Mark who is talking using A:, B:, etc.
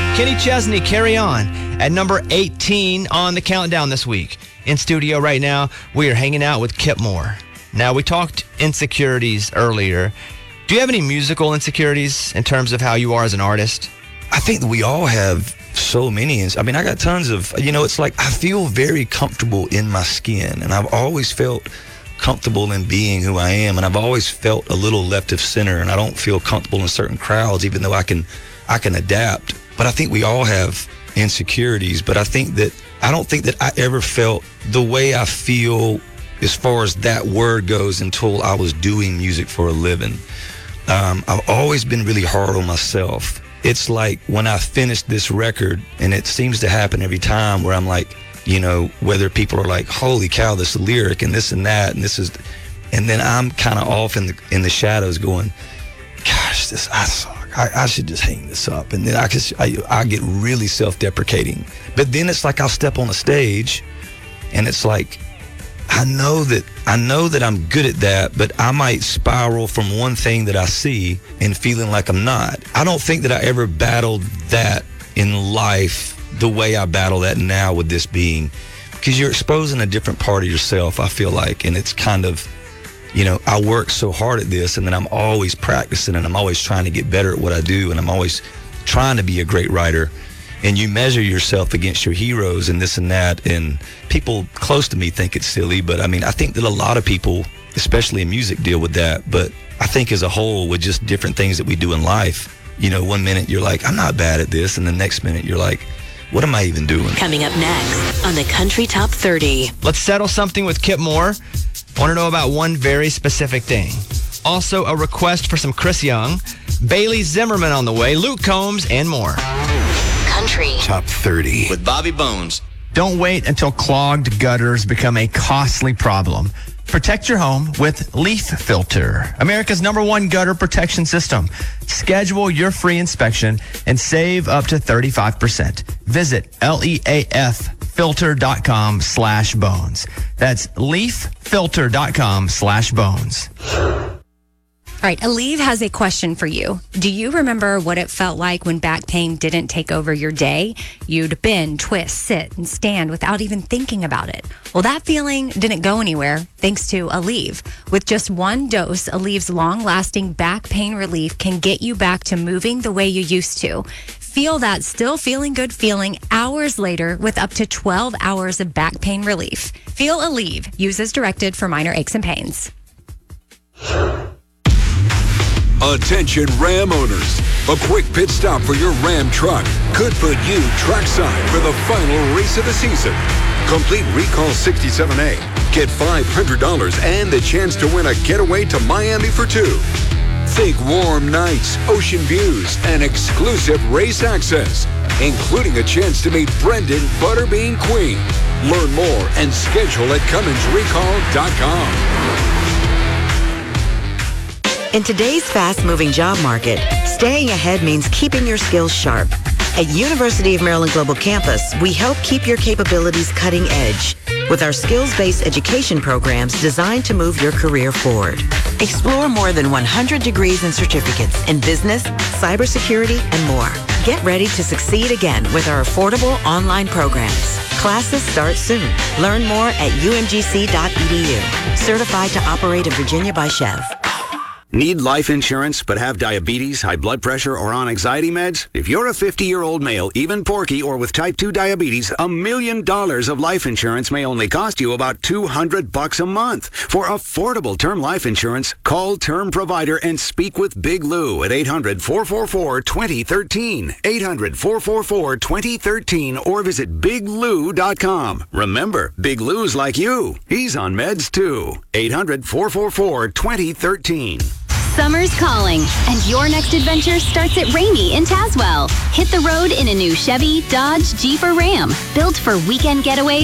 A: Kenny Chesney, Carry On, at number 18 on the countdown this week. In studio right now, we are hanging out with Kip Moore. Now, we talked insecurities earlier. Do you have any musical insecurities in terms of how you are as an artist?
B: I think that we all have so many. I mean, I got tons of, it's like I feel very comfortable in my skin, and I've always felt comfortable in being who I am, and I've always felt a little left of center, and I don't feel comfortable in certain crowds, even though I can adapt. But I think we all have insecurities, but I don't think that I ever felt the way I feel as far as that word goes until I was doing music for a living. I've always been really hard on myself. It's like when I finished this record, and it seems to happen every time, where I'm like, whether people are like, holy cow, this lyric and this and that, and then I'm kind of off in the shadows going, gosh, I suck. I should just hang this up. And then I get really self-deprecating. But then it's like I'll step on a stage, and it's like, I know that I'm good at that, but I might spiral from one thing that I see and feeling like I'm not. I don't think that I ever battled that in life the way I battle that now with this being, because you're exposing a different part of yourself, I feel like, and it's kind of, I work so hard at this, and then I'm always practicing, and I'm always trying to get better at what I do, and I'm always trying to be a great writer. And you measure yourself against your heroes and this and that, and people close to me think it's silly, but I mean, I think that a lot of people, especially in music, deal with that. But I think as a whole, with just different things that we do in life, one minute you're like, I'm not bad at this, and the next minute you're like, what am I even doing?
C: Coming up next on the Country Top 30.
A: Let's settle something with Kip Moore. I want to know about one very specific thing. Also, a request for some Chris Young, Bailey Zimmerman on the way, Luke Combs, and more.
C: Country
D: Top 30
E: with Bobby Bones.
A: Don't wait until clogged gutters become a costly problem. Protect your home with Leaf Filter, America's #1 gutter protection system. Schedule your free inspection and save up to 35%. Visit leaffilter.com/bones. That's leaffilter.com/bones.
F: All right, Aleve has a question for you. Do you remember what it felt like when back pain didn't take over your day? You'd bend, twist, sit, and stand without even thinking about it. Well, that feeling didn't go anywhere thanks to Aleve. With just one dose, Aleve's long-lasting back pain relief can get you back to moving the way you used to. Feel that still feeling good feeling hours later with up to 12 hours of back pain relief. Feel Aleve. Use as directed for minor aches and pains.
G: Attention Ram owners. A quick pit stop for your Ram truck could put you trackside for the final race of the season. Complete Recall 67A. Get $500 and the chance to win a getaway to Miami for two. Think warm nights, ocean views, and exclusive race access, including a chance to meet Brendan Butterbean Queen. Learn more and schedule at CumminsRecall.com.
C: In today's fast-moving job market, staying ahead means keeping your skills sharp. At University of Maryland Global Campus, we help keep your capabilities cutting edge with our skills-based education programs designed to move your career forward. Explore more than 100 degrees and certificates in business, cybersecurity, and more. Get ready to succeed again with our affordable online programs. Classes start soon. Learn more at umgc.edu. Certified to operate in Virginia by Chev.
H: Need life insurance but have diabetes, high blood pressure, or on anxiety meds? If you're a 50-year-old male, even porky, or with type 2 diabetes, $1 million of life insurance may only cost you about $200 a month. For affordable term life insurance, call Term Provider and speak with Big Lou at 800-444-2013. 800-444-2013 or visit biglou.com. Remember, Big Lou's like you. He's on meds too. 800-444-2013.
I: Summer's calling, and your next adventure starts at Ramey in Tazewell. Hit the road in a new Chevy, Dodge, Jeep, or Ram, built for weekend getaways